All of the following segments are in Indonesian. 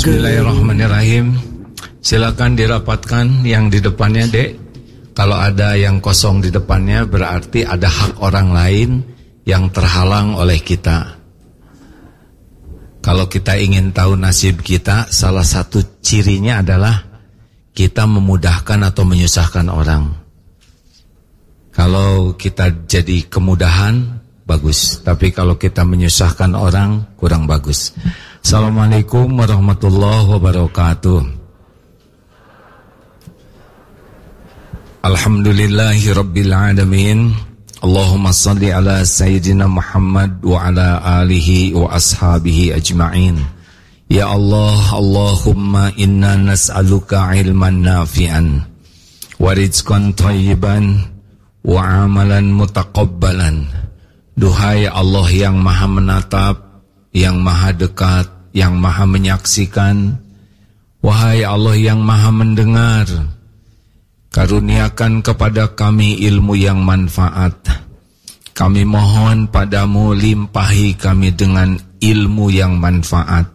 Bismillahirrahmanirrahim. Silakan dirapatkan yang di depannya, Dek. Kalau ada yang kosong di depannya berarti ada hak orang lain yang terhalang oleh kita. Kalau kita ingin tahu nasib kita, salah satu cirinya adalah kita memudahkan atau menyusahkan orang. Kalau kita jadi kemudahan, bagus. Tapi kalau kita menyusahkan orang, kurang bagus. Assalamualaikum warahmatullahi wabarakatuh. Alhamdulillahi rabbil alamin. Allahumma salli ala Sayyidina Muhammad wa ala alihi wa ashabihi ajma'in. Ya Allah, Allahumma inna nas'aluka ilman nafi'an wa rizqan thayyiban wa amalan mutaqabbalan. Duhai Allah yang maha menatap, yang maha dekat, yang maha menyaksikan, wahai Allah yang maha mendengar, karuniakan kepada kami ilmu yang manfaat. Kami mohon padamu, limpahi kami dengan ilmu yang manfaat.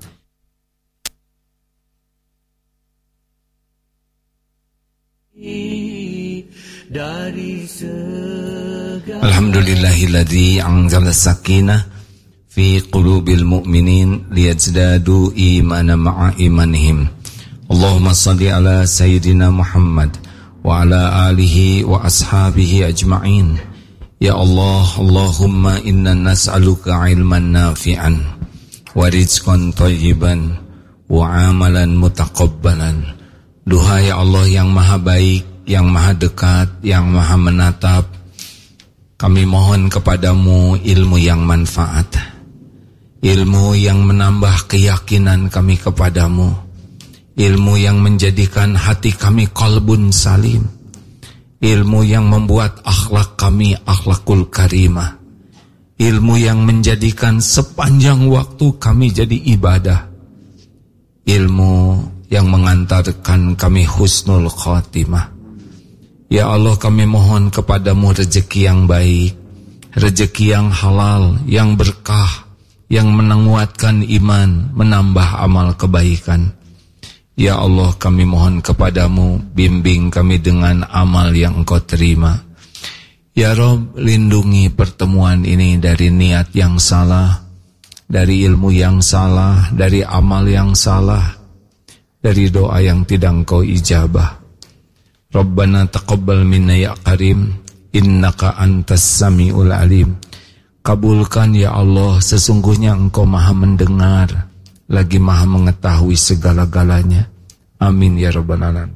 Alhamdulillahilladzi anzala sakinah fi qulubil mu'minin liyazdadu imanan ma'a imanihim. Allahumma salli ala Sayyidina Muhammad wa ala alihi wa ashabihi ajma'in. Ya Allah, Allahumma inna nas'aluka ilman nafi'an wa rizqan thayyiban wa amalan mutaqabbalan. Duhai Allah yang maha baik, yang maha dekat, yang maha menatap, kami mohon kepadamu ilmu yang manfaat, ilmu yang menambah keyakinan kami kepadamu, ilmu yang menjadikan hati kami qalbun salim, ilmu yang membuat akhlak kami akhlakul karimah, ilmu yang menjadikan sepanjang waktu kami jadi ibadah, ilmu yang mengantarkan kami husnul khatimah. Ya Allah, kami mohon kepadamu rezeki yang baik, rezeki yang halal, yang berkah, yang menguatkan iman, menambah amal kebaikan. Ya Allah, kami mohon kepadamu, bimbing kami dengan amal yang Engkau terima. Ya Rabb, lindungi pertemuan ini dari niat yang salah, dari ilmu yang salah, dari amal yang salah, dari doa yang tidak Engkau ijabah. Rabbana taqabbal minna ya karim, innaka antas sami'ul alim. Kabulkan ya Allah, sesungguhnya Engkau maha mendengar, lagi maha mengetahui segala-galanya. Amin ya rabbal alamin.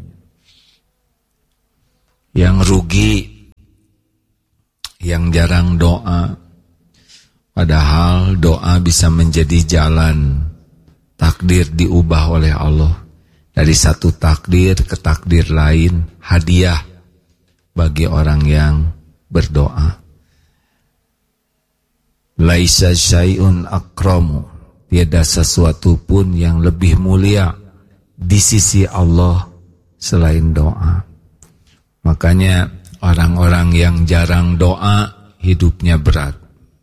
Yang rugi, yang jarang doa, padahal doa bisa menjadi jalan takdir diubah oleh Allah. Dari satu takdir ke takdir lain, hadiah bagi orang yang berdoa. Laisa syai'un akramu, tiada sesuatu pun yang lebih mulia di sisi Allah selain doa. Makanya orang-orang yang jarang doa hidupnya berat.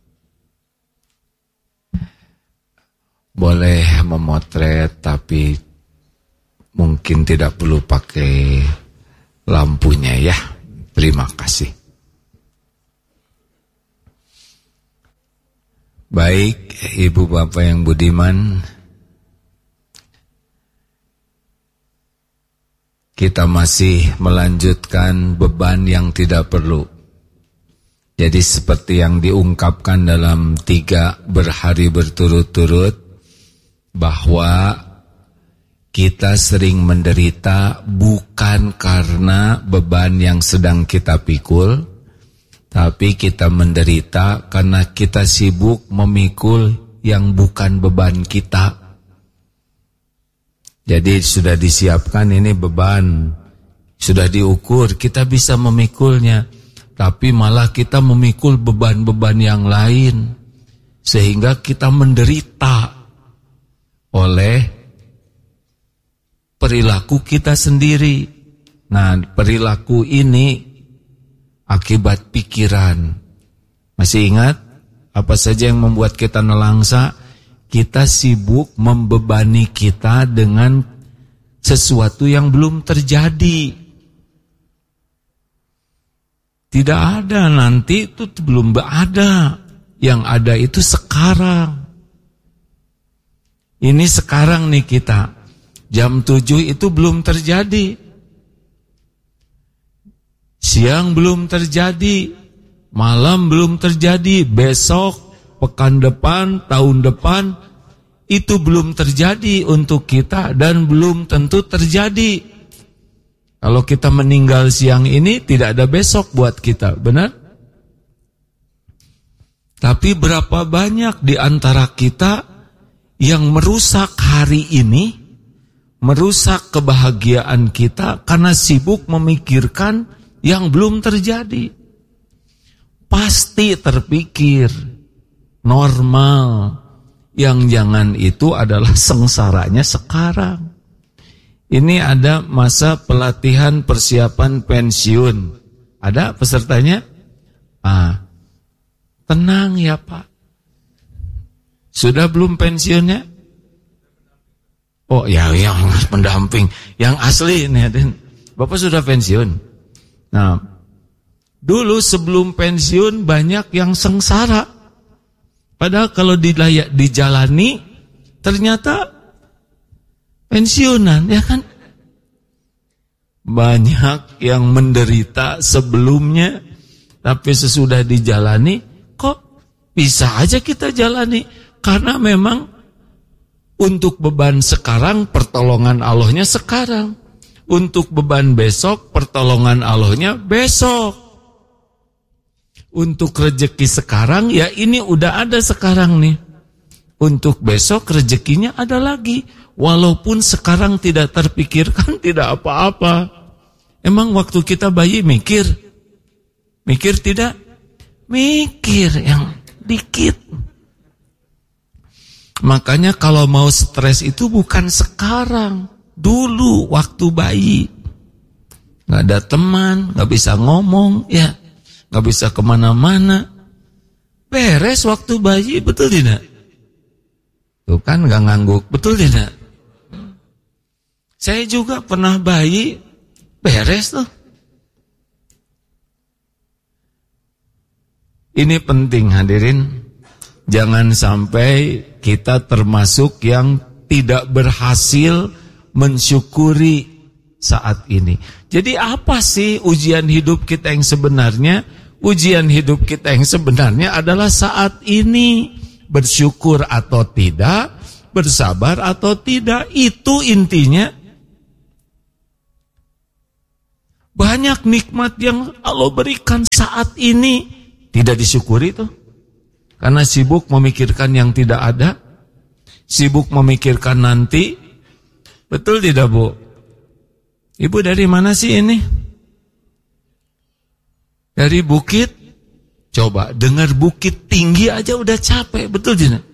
Boleh memotret tapi mungkin tidak perlu pakai lampunya ya. Terima kasih. Baik, Ibu Bapak yang budiman, kita masih melanjutkan beban yang tidak perlu. Jadi seperti yang diungkapkan dalam 3 berhari berturut-turut, bahwa kita sering menderita bukan karena beban yang sedang kita pikul, tapi kita menderita karena kita sibuk memikul yang bukan beban kita. Jadi sudah disiapkan ini beban, sudah diukur, kita bisa memikulnya, tapi malah kita memikul beban-beban yang lain, sehingga kita menderita oleh perilaku kita sendiri. Nah, perilaku ini akibat pikiran. Masih ingat apa saja yang membuat kita nelangsa? kita sibuk membebani kita dengan sesuatu yang belum terjadi. Tidak ada, nanti itu belum ada. Yang ada itu sekarang. Ini sekarang nih kita. Jam 7 itu belum terjadi. Siang belum terjadi. Malam belum terjadi. Besok, pekan depan, tahun depan, itu belum terjadi untuk kita dan belum tentu terjadi. Kalau kita meninggal siang ini, tidak ada besok buat kita, benar? Tapi berapa banyak di antara kita yang merusak hari ini, merusak kebahagiaan kita karena sibuk memikirkan yang belum terjadi. Pasti terpikir, normal. Yang jangan itu adalah sengsaranya sekarang. Ini ada masa pelatihan persiapan pensiun. Ada pesertanya? Tenang ya Pak. Sudah belum pensiunnya? Oh ya, yang pendamping, yang asli nih. Bapak sudah pensiun. Nah, dulu sebelum pensiun banyak yang sengsara. Padahal kalau dijalani, ternyata pensiunan, ya kan? Banyak yang menderita sebelumnya, tapi sesudah dijalani, kok bisa aja kita jalani? Karena memang untuk beban sekarang, pertolongan Allahnya sekarang. Untuk beban besok, pertolongan Allahnya besok. Untuk rezeki sekarang, ya ini udah ada sekarang nih. Untuk besok rezekinya ada lagi. Walaupun sekarang tidak terpikirkan, tidak apa-apa. Emang waktu kita bayi mikir? Mikir tidak? Mikir yang dikit. Makanya kalau mau stres itu bukan sekarang. Dulu waktu bayi. Gak ada teman, gak bisa ngomong, ya. Gak bisa kemana-mana. Beres waktu bayi, betul tidak? Tuh kan gak ngangguk, betul tidak? Saya juga pernah bayi, beres tuh. Ini penting hadirin. Jangan sampai kita termasuk yang tidak berhasil mensyukuri saat ini. Jadi apa sih ujian hidup kita yang sebenarnya? Ujian hidup kita yang sebenarnya adalah saat ini. Bersyukur atau tidak, bersabar atau tidak, itu intinya. Banyak nikmat yang Allah berikan saat ini tidak disyukuri tuh. Karena sibuk memikirkan yang tidak ada, sibuk memikirkan nanti. Betul tidak, Bu? Ibu dari mana sih ini? Dari bukit. Coba dengar bukit tinggi aja udah capek, betul tidak?